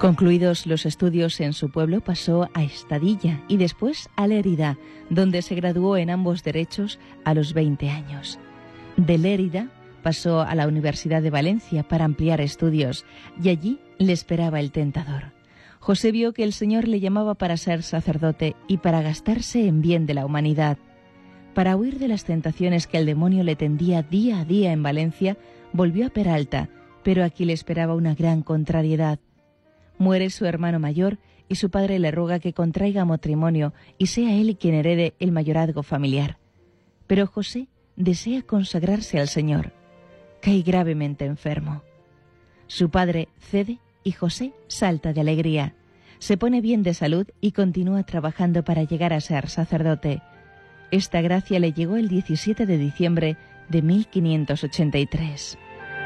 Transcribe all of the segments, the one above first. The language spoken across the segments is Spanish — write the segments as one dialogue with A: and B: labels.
A: Concluidos los estudios en su pueblo, pasó a Estadilla y después a Lérida, donde se graduó en ambos derechos a los 20 años. De Lérida pasó a la Universidad de Valencia para ampliar estudios y allí le esperaba el tentador. José vio que el Señor le llamaba para ser sacerdote y para gastarse en bien de la humanidad. Para huir de las tentaciones que el demonio le tendía día a día en Valencia, volvió a Peralta, pero aquí le esperaba una gran contrariedad. Muere su hermano mayor y su padre le ruega que contraiga matrimonio y sea él quien herede el mayorazgo familiar. Pero José desea consagrarse al Señor. Cae gravemente enfermo. Su padre cede y José salta de alegría. Se pone bien de salud y continúa trabajando para llegar a ser sacerdote. Esta gracia le llegó el 17 de diciembre de 1583.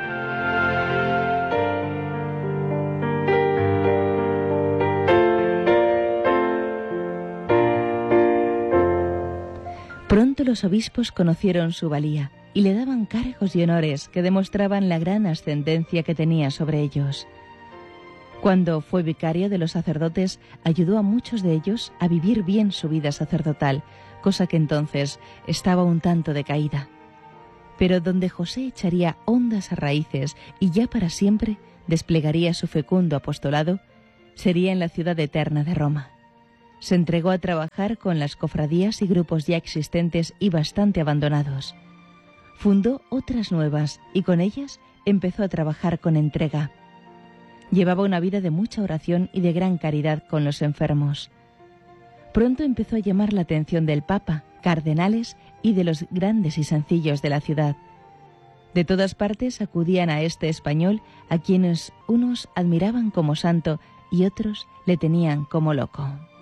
A: Pronto los obispos conocieron su valía y le daban cargos y honores que demostraban la gran ascendencia que tenía sobre ellos. Cuando fue vicario de los sacerdotes, ayudó a muchos de ellos a vivir bien su vida sacerdotal, cosa que entonces estaba un tanto decaída. Pero donde José echaría hondas raíces y ya para siempre desplegaría su fecundo apostolado, sería en la ciudad eterna de Roma. Se entregó a trabajar con las cofradías y grupos ya existentes y bastante abandonados. Fundó otras nuevas y con ellas empezó a trabajar con entrega. Llevaba una vida de mucha oración y de gran caridad con los enfermos. Pronto empezó a llamar la atención del Papa, cardenales y de los grandes y sencillos de la ciudad. De todas partes acudían a este español a quienes unos admiraban como santo y otros le tenían como loco.